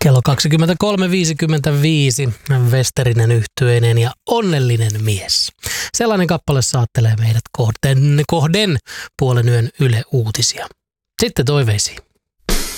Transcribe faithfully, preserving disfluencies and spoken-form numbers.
Kello kaksikymmentäkolme viisikymmentäviisi, Westerinen yhtyeinen ja onnellinen mies. Sellainen kappale saattelee meidät kohden, kohden puolen yön Yle Uutisia. Sitten toiveisiin.